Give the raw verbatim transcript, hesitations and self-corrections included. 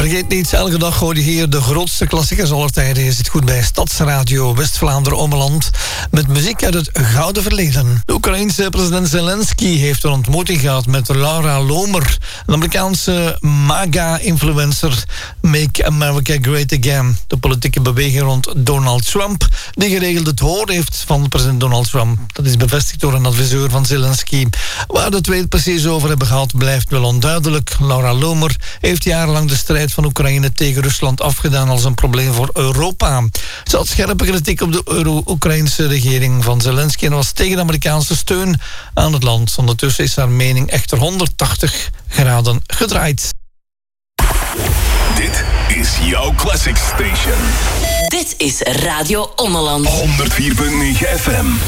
Vergeet niet, elke dag hoor je hier de grootste klassiekers aller tijden. Je zit goed bij Stadsradio West-Vlaanderen-Ommeland met muziek uit het gouden verleden. De Oekraïense president Zelensky heeft een ontmoeting gehad met Laura Lomer, een Amerikaanse MAGA-influencer, Make America Great Again. De politieke beweging rond Donald Trump, die geregeld het hoor heeft van president Donald Trump. Dat is bevestigd door een adviseur van Zelensky. Waar de twee het precies over hebben gehad, blijft wel onduidelijk. Laura Lomer heeft jarenlang de strijd van Oekraïne tegen Rusland afgedaan als een probleem voor Europa. Ze had scherpe kritiek op de Euro- Oekraïnse regering van Zelensky en was tegen de Amerikaanse steun aan het land. Ondertussen is haar mening echter honderdtachtig graden gedraaid. Dit is jouw Classic Station. Dit is Radio Ommeland. honderd vier komma negen F M.